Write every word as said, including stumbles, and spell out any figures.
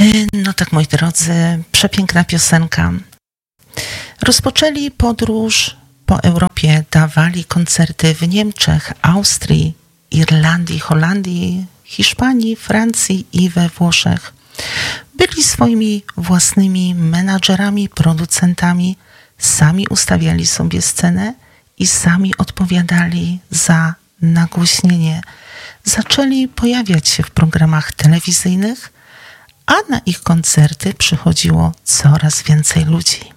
No tak, moi drodzy, przepiękna piosenka. Rozpoczęli podróż po Europie, dawali koncerty w Niemczech, Austrii, Irlandii, Holandii, Hiszpanii, Francji i we Włoszech. Byli swoimi własnymi menadżerami, producentami, sami ustawiali sobie scenę i sami odpowiadali za nagłośnienie. Zaczęli pojawiać się w programach telewizyjnych, a na ich koncerty przychodziło coraz więcej ludzi.